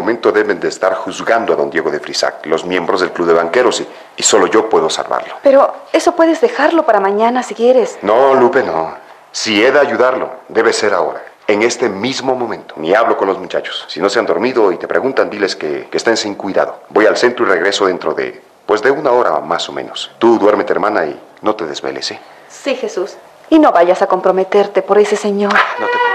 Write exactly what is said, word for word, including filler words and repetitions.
momento deben de estar juzgando a don Diego de Frisac, los miembros del Club de Banqueros, y, y solo yo puedo salvarlo. Pero eso puedes dejarlo para mañana si quieres. No, Lupe, no. Si he de ayudarlo, debe ser ahora, en este mismo momento. Ni hablo con los muchachos. Si no se han dormido y te preguntan, diles que, que estén sin cuidado. Voy al centro y regreso dentro de, pues de una hora más o menos. Tú duérmete, hermana, y no te desveles, ¿eh? Sí, Jesús. Y no vayas a comprometerte por ese señor. No te